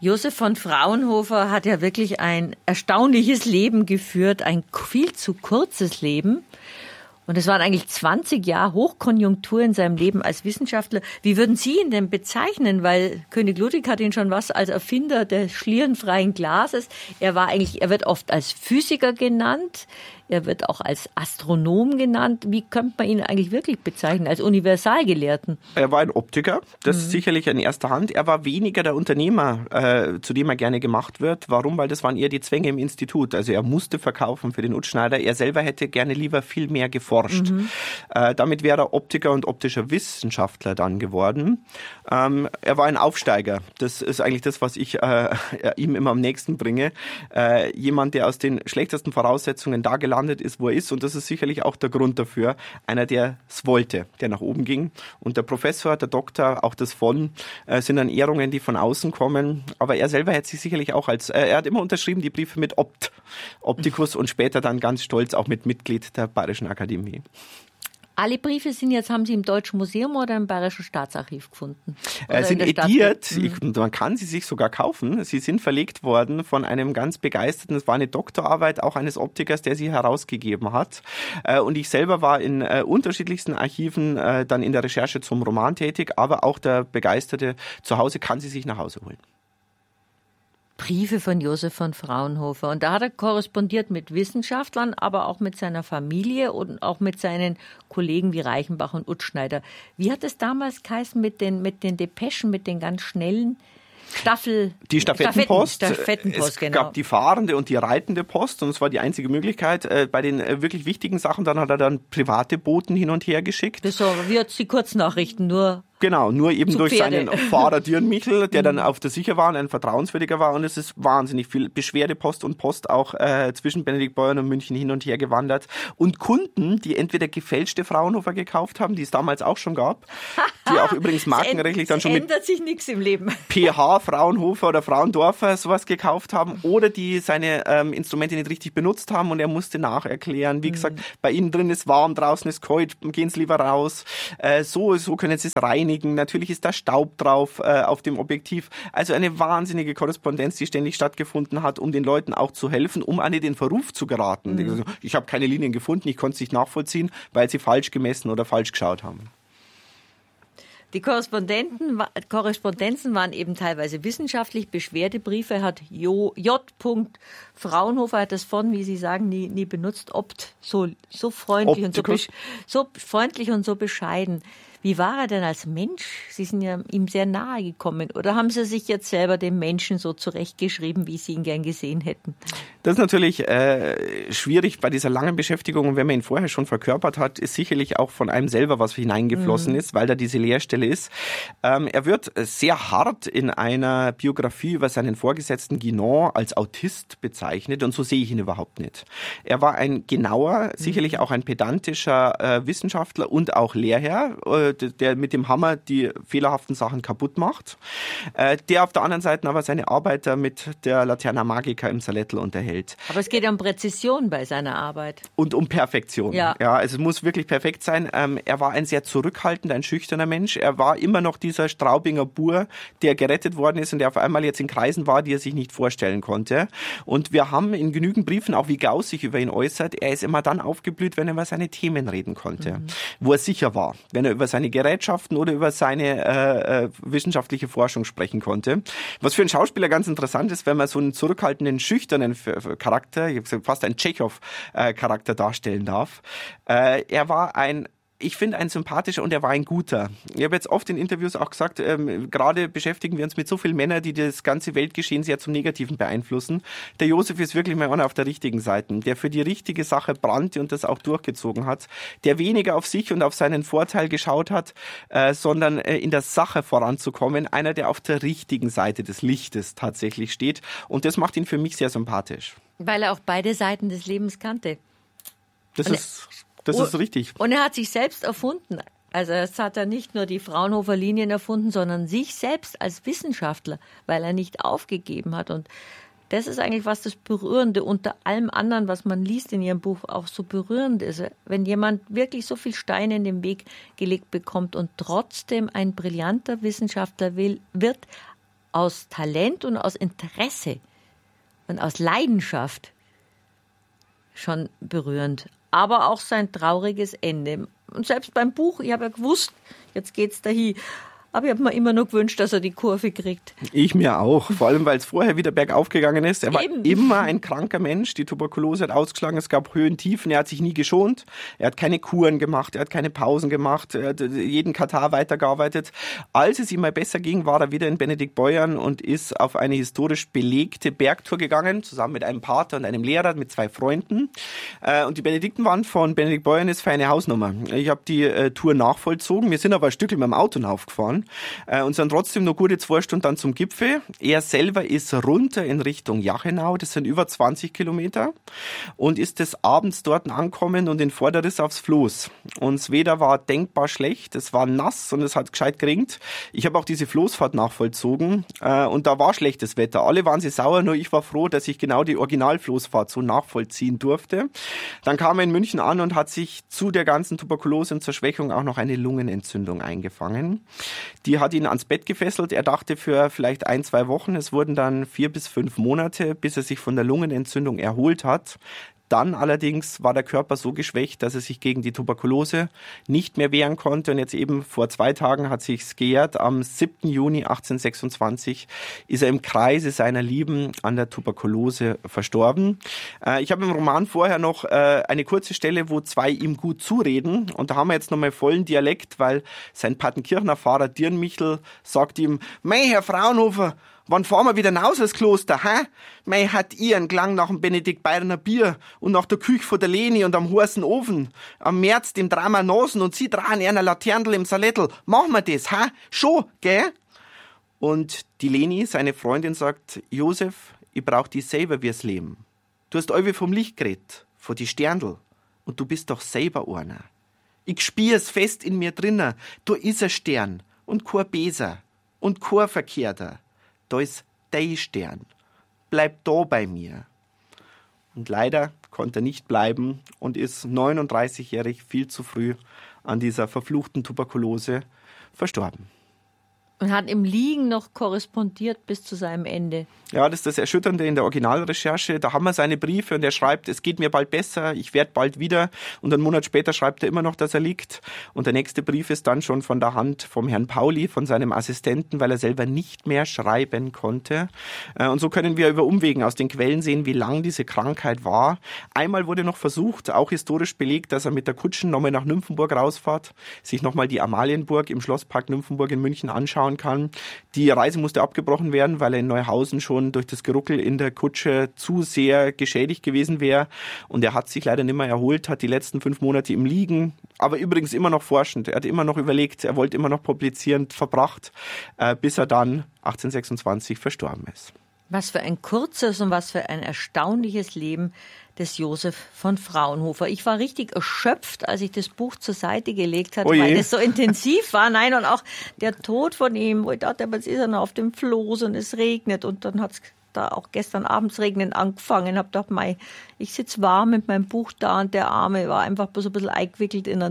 Josef von Fraunhofer hat ja wirklich ein erstaunliches Leben geführt, ein viel zu kurzes Leben. Und es waren eigentlich 20 Jahre Hochkonjunktur in seinem Leben als Wissenschaftler. Wie würden Sie ihn denn bezeichnen? Weil König Ludwig hat ihn schon was als Erfinder des schlierenfreien Glases. Er wird oft als Physiker genannt. Er wird auch als Astronom genannt. Wie könnte man ihn eigentlich wirklich bezeichnen? Als Universalgelehrten? Er war ein Optiker, das ist sicherlich in erster Hand. Er war weniger der Unternehmer, zu dem er gerne gemacht wird. Warum? Weil das waren eher die Zwänge im Institut. Also er musste verkaufen für den Utzschneider. Er selber hätte gerne lieber viel mehr geforscht. Damit wäre er Optiker und optischer Wissenschaftler dann geworden. Er war ein Aufsteiger. Das ist eigentlich das, was ich ihm immer am nächsten bringe. Jemand, der aus den schlechtesten Voraussetzungen da gelandet ist, wo er ist. Und das ist sicherlich auch der Grund dafür. Einer, der es wollte, der nach oben ging. Und der Professor, der Doktor, auch das von, sind dann Ehrungen, die von außen kommen. Aber er selber hätte sich sicherlich auch er hat immer unterschrieben die Briefe mit Opticus und später dann ganz stolz auch mit Mitglied der Bayerischen Akademie. Alle Briefe haben Sie im Deutschen Museum oder im Bayerischen Staatsarchiv gefunden? Sind ediert, man kann sie sich sogar kaufen. Sie sind verlegt worden von einem ganz begeisterten, es war eine Doktorarbeit auch eines Optikers, der sie herausgegeben hat. Und ich selber war in unterschiedlichsten Archiven dann in der Recherche zum Roman tätig, aber auch der Begeisterte zu Hause kann sie sich nach Hause holen. Briefe von Josef von Fraunhofer. Und da hat er korrespondiert mit Wissenschaftlern, aber auch mit seiner Familie und auch mit seinen Kollegen wie Reichenbach und Utzschneider. Wie hat es damals geheißen mit den Depeschen, mit den ganz schnellen Die Stafettenpost. Es genau. Gab die fahrende und die reitende Post und es war die einzige Möglichkeit. Bei den wirklich wichtigen Sachen dann hat er dann private Boten hin und her geschickt. Das so wie jetzt die Kurznachrichten, nur Genau, nur eben durch Pferde. seinen Fahrer Dürrenmichel, der dann auf der Sicher war und ein vertrauenswürdiger war. Und es ist wahnsinnig viel Beschwerdepost und Post auch zwischen Benediktbeuern und München hin und her gewandert. Und Kunden, die entweder gefälschte Fraunhofer gekauft haben, die es damals auch schon gab, die auch übrigens markenrechtlich dann schon mit ändert sich nichts im Leben. PH Fraunhofer oder Frauendorfer sowas gekauft haben oder die seine Instrumente nicht richtig benutzt haben und er musste nacherklären. Wie gesagt, bei Ihnen drin ist warm, draußen ist kalt, gehen Sie lieber raus. So können Sie es reinigen. Natürlich ist da Staub drauf auf dem Objektiv. Also eine wahnsinnige Korrespondenz, die ständig stattgefunden hat, um den Leuten auch zu helfen, um an den Verruf zu geraten. Ich habe keine Linien gefunden, ich konnte es nicht nachvollziehen, weil sie falsch gemessen oder falsch geschaut haben. Die Korrespondenzen waren eben teilweise wissenschaftlich. Beschwerdebriefe hat J. Fraunhofer, hat das von, wie Sie sagen, nie benutzt. So freundlich so freundlich und so bescheiden. Wie war er denn als Mensch? Sie sind ja ihm sehr nahe gekommen. Oder haben Sie sich jetzt selber den Menschen so zurechtgeschrieben, wie Sie ihn gern gesehen hätten? Das ist natürlich schwierig bei dieser langen Beschäftigung. Und wenn man ihn vorher schon verkörpert hat, ist sicherlich auch von einem selber was hineingeflossen ist, weil da diese Leerstelle ist. Er wird sehr hart in einer Biografie über seinen Vorgesetzten Guinan als Autist bezeichnet. Und so sehe ich ihn überhaupt nicht. Er war ein genauer, sicherlich auch ein pedantischer Wissenschaftler und auch Lehrherr, der mit dem Hammer die fehlerhaften Sachen kaputt macht, der auf der anderen Seite aber seine Arbeiter mit der Laterna Magica im Salettl unterhält. Aber es geht ja um Präzision bei seiner Arbeit. Und um Perfektion. Ja, also es muss wirklich perfekt sein. Er war ein sehr zurückhaltender, ein schüchterner Mensch. Er war immer noch dieser Straubinger Bur, der gerettet worden ist und der auf einmal jetzt in Kreisen war, die er sich nicht vorstellen konnte. Und wir haben in genügend Briefen, auch wie Gauss sich über ihn äußert, er ist immer dann aufgeblüht, wenn er über seine Themen reden konnte, wo er sicher war. Wenn er über seine Gerätschaften oder über seine wissenschaftliche Forschung sprechen konnte. Was für einen Schauspieler ganz interessant ist, wenn man so einen zurückhaltenden, schüchternen Charakter, ich habe gesagt, fast einen Tschechow-Charakter darstellen darf. Er war ich finde, ein sympathischer und er war ein guter. Ich habe jetzt oft in Interviews auch gesagt, gerade beschäftigen wir uns mit so vielen Männern, die das ganze Weltgeschehen sehr zum Negativen beeinflussen. Der Josef ist wirklich mal einer auf der richtigen Seite, der für die richtige Sache brannte und das auch durchgezogen hat, der weniger auf sich und auf seinen Vorteil geschaut hat, sondern in der Sache voranzukommen. Einer, der auf der richtigen Seite des Lichtes tatsächlich steht. Und das macht ihn für mich sehr sympathisch. Weil er auch beide Seiten des Lebens kannte. Das ist richtig. Und er hat sich selbst erfunden. Also es hat er nicht nur die Fraunhofer Linien erfunden, sondern sich selbst als Wissenschaftler, weil er nicht aufgegeben hat. Und das ist eigentlich was das Berührende unter allem anderen, was man liest in Ihrem Buch, auch so berührend ist. Wenn jemand wirklich so viel Steine in den Weg gelegt bekommt und trotzdem ein brillanter Wissenschaftler wird, aus Talent und aus Interesse und aus Leidenschaft schon berührend. Aber auch sein trauriges Ende. Und selbst beim Buch, ich habe ja gewusst, jetzt geht's dahin. Aber ich habe mir immer noch gewünscht, dass er die Kurve kriegt. Ich mir auch. Vor allem, weil es vorher wieder bergauf gegangen ist. Er war immer ein kranker Mensch. Die Tuberkulose hat ausgeschlagen. Es gab Höhen, Tiefen. Er hat sich nie geschont. Er hat keine Kuren gemacht. Er hat keine Pausen gemacht. Er hat jeden Katar weitergearbeitet. Als es ihm mal besser ging, war er wieder in Benediktbeuern und ist auf eine historisch belegte Bergtour gegangen, zusammen mit einem Pater und einem Lehrer, mit 2 Freunden. Und die Benediktenwand von Benediktbeuern ist für eine Hausnummer. Ich habe die Tour nachvollzogen. Wir sind aber ein Stückchen mit dem Auto aufgefahren. Und sind trotzdem noch gute 2 Stunden dann zum Gipfel. Er selber ist runter in Richtung Jachenau, das sind über 20 Kilometer, und ist des Abends dort angekommen und in Vorderriss aufs Floß. Und das Wetter war denkbar schlecht, es war nass und es hat gescheit geregnet. Ich habe auch diese Floßfahrt nachvollzogen und da war schlechtes Wetter. Alle waren sie sauer, nur ich war froh, dass ich genau die Originalfloßfahrt so nachvollziehen durfte. Dann kam er in München an und hat sich zu der ganzen Tuberkulose und zur Schwächung auch noch eine Lungenentzündung eingefangen. Die hat ihn ans Bett gefesselt. Er dachte für vielleicht 1-2 Wochen. Es wurden dann 4 bis 5 Monate, bis er sich von der Lungenentzündung erholt hat. Dann allerdings war der Körper so geschwächt, dass er sich gegen die Tuberkulose nicht mehr wehren konnte. Und jetzt eben vor 2 Tagen hat sich's gejährt. Am 7. Juni 1826 ist er im Kreise seiner Lieben an der Tuberkulose verstorben. Ich habe im Roman vorher noch eine kurze Stelle, wo 2 ihm gut zureden. Und da haben wir jetzt nochmal vollen Dialekt, weil sein Partenkirchner Pfarrer Dirnmichel sagt ihm: "Mei, Herr Fraunhofer, wann fahren wir wieder raus als Kloster, hä? Mei, hat ihr einen Klang nach dem Benedikt Bayerner Bier und nach der Küche von der Leni und am heißen Ofen. Am März dem Drama Nasen und sie dran einer Laternel im Salettel. Machen wir das, hä? Schon, gell?" Und die Leni, seine Freundin, sagt: "Josef, ich brauch dich selber fürs Leben. Du hast euch vom Licht geredet, von die Sterndl. Und du bist doch selber einer. Ich spür's fest in mir drinnen. Du is ein Stern und kein Beser und kein Verkehrter. Da ist dein Stern. Bleib da bei mir." Und leider konnte er nicht bleiben und ist 39-jährig, viel zu früh, an dieser verfluchten Tuberkulose verstorben. Und hat im Liegen noch korrespondiert bis zu seinem Ende. Ja, das ist das Erschütternde in der Originalrecherche. Da haben wir seine Briefe und er schreibt: "Es geht mir bald besser, ich werde bald wieder." Und einen Monat später schreibt er immer noch, dass er liegt. Und der nächste Brief ist dann schon von der Hand vom Herrn Pauli, von seinem Assistenten, weil er selber nicht mehr schreiben konnte. Und so können wir über Umwegen aus den Quellen sehen, wie lang diese Krankheit war. Einmal wurde noch versucht, auch historisch belegt, dass er mit der Kutschen nochmal nach Nymphenburg rausfährt, sich nochmal die Amalienburg im Schlosspark Nymphenburg in München anschauen kann. Die Reise musste abgebrochen werden, weil er in Neuhausen schon durch das Geruckel in der Kutsche zu sehr geschädigt gewesen wäre. Und er hat sich leider nicht mehr erholt, hat die letzten 5 Monate im Liegen, aber übrigens immer noch forschend. Er hat immer noch überlegt, er wollte immer noch publizieren, verbracht, bis er dann 1826 verstorben ist. Was für ein kurzes und was für ein erstaunliches Leben des Josef von Fraunhofer. Ich war richtig erschöpft, als ich das Buch zur Seite gelegt habe, weil es so intensiv war. Nein, und auch der Tod von ihm, wo ich dachte, jetzt ist er noch auf dem Floß und es regnet. Und dann hat es da auch gestern abends regnen angefangen. Ich habe gedacht, mei, ich sitze warm mit meinem Buch da und der Arme war einfach so ein bisschen eingewickelt in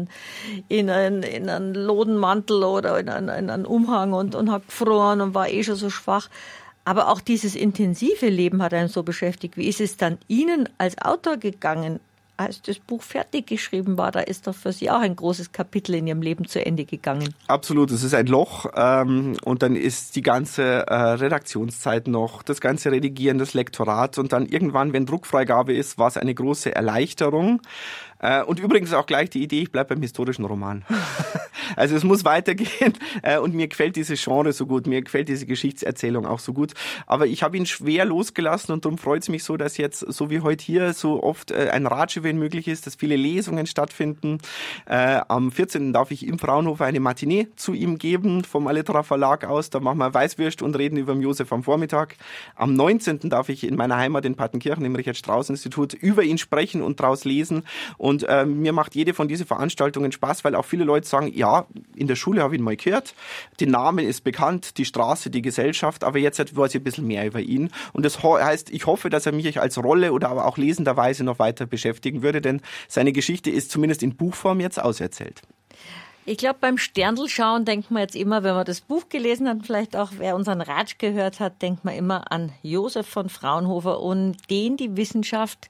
einen Lodenmantel oder in einen Umhang und hat gefroren und war schon so schwach. Aber auch dieses intensive Leben hat einen so beschäftigt. Wie ist es dann Ihnen als Autor gegangen, als das Buch fertig geschrieben war? Da ist doch für Sie auch ein großes Kapitel in Ihrem Leben zu Ende gegangen. Absolut, es ist ein Loch und dann ist die ganze Redaktionszeit noch, das ganze Redigieren, das Lektorat und dann irgendwann, wenn Druckfreigabe ist, war es eine große Erleichterung. Und übrigens auch gleich die Idee, ich bleibe beim historischen Roman. Also es muss weitergehen und mir gefällt dieses Genre so gut, mir gefällt diese Geschichtserzählung auch so gut. Aber ich habe ihn schwer losgelassen und darum freut es mich so, dass jetzt, so wie heute hier, so oft ein Ratschewehen möglich ist, dass viele Lesungen stattfinden. Am 14. darf ich im Fraunhofer eine Matinee zu ihm geben, vom Alitera Verlag aus. Da machen wir Weißwürst und reden über den Josef am Vormittag. Am 19. darf ich in meiner Heimat in Partenkirchen im Richard-Strauss-Institut über ihn sprechen und daraus lesen. Und mir macht jede von diesen Veranstaltungen Spaß, weil auch viele Leute sagen, ja, in der Schule habe ich ihn mal gehört, der Name ist bekannt, die Straße, die Gesellschaft, aber jetzt weiß ich ein bisschen mehr über ihn. Und das heißt, ich hoffe, dass er mich als Rolle oder aber auch lesenderweise noch weiter beschäftigen würde, denn seine Geschichte ist zumindest in Buchform jetzt auserzählt. Ich glaube, beim Sterndl-Schauen denkt man jetzt immer, wenn man das Buch gelesen hat, vielleicht auch wer unseren Ratsch gehört hat, denkt man immer an Josef von Fraunhofer und den die Wissenschaft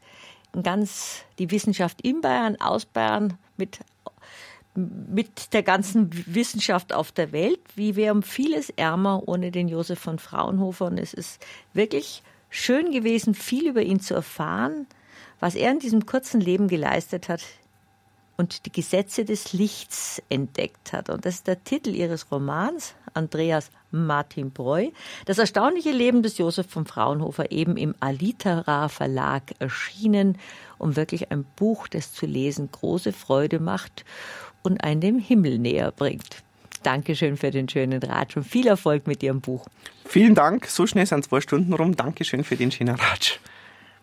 in Bayern, aus Bayern, mit der ganzen Wissenschaft auf der Welt. Wir wären um vieles ärmer ohne den Josef von Fraunhofer. Und es ist wirklich schön gewesen, viel über ihn zu erfahren, was er in diesem kurzen Leben geleistet hat und die Gesetze des Lichts entdeckt hat. Und das ist der Titel ihres Romans, Andreas Martin Breu. Das erstaunliche Leben des Josef von Fraunhofer, eben im Alitera Verlag erschienen, um wirklich ein Buch, das zu lesen große Freude macht und einen dem Himmel näher bringt. Dankeschön für den schönen Ratsch und viel Erfolg mit Ihrem Buch. Vielen Dank, so schnell sind 2 Stunden rum. Dankeschön für den schönen Ratsch.